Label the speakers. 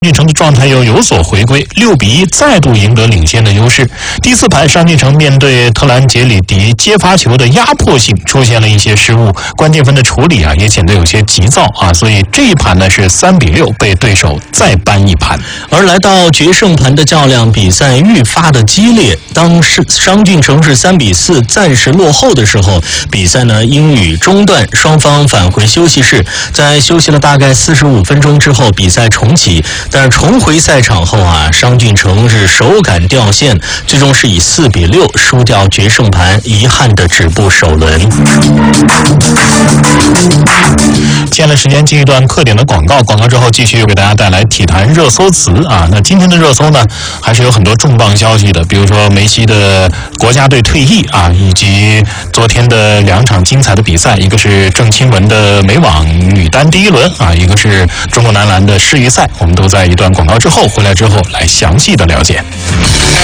Speaker 1: 上进城的状态又有所回归，6比1再度赢得领先的优势。第4盘，上进城面对特兰杰里迪接发球的压迫性出现了一些失误，关键分的处理也显得有些急躁所以这一盘呢是3比6被对手再扳一盘。
Speaker 2: 而来到决胜盘的较量，比赛愈发的激烈。当上进城是3比4暂时落后的时候，比赛呢因雨中断，双方返回休息室，在休息了大概45分钟之后，比赛重启。但是重回赛场后上进城是手感掉线，最终是以4比6输掉决胜盘，遗憾的止步首轮。
Speaker 1: 接下来时间进一段课点的广告之后，继续又给大家带来体坛热搜词那今天的热搜呢，还是有很多重磅消息的，比如说梅西的国家队退役以及昨天的2场精彩的比赛，一个是郑钦文的美网女单第1轮一个是中国男篮的世预赛，我们都在一段广告之后回来之后来详细的了解。